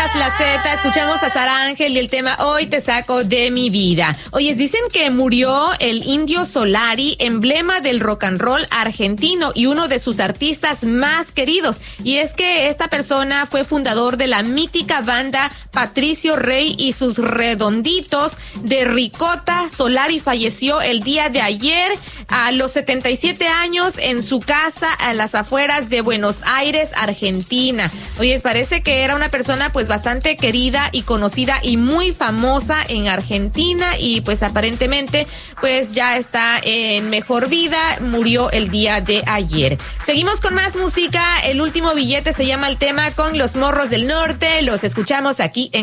Risas La Z, escuchamos a Sara Ángel y el tema Hoy te saco de mi vida. Oye, dicen que murió el Indio Solari, emblema del rock and roll argentino y uno de sus artistas más queridos. Y es que esta persona fue fundador de la mítica banda Patricio Rey y sus Redonditos de Ricota. Solari falleció el día de ayer a los 77 años en su casa a las afueras de Buenos Aires, Argentina. Oye, parece que era una persona pues bastante querida y conocida y muy famosa en Argentina y pues aparentemente pues ya está en mejor vida, murió el día de ayer. Seguimos con más música, el último billete se llama el tema con Los Morros del Norte, los escuchamos aquí en